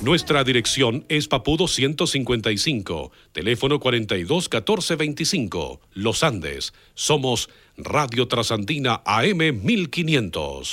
Nuestra dirección es Papudo 155, teléfono 42 14 25, Los Andes. Somos Radio Trasandina AM 1500.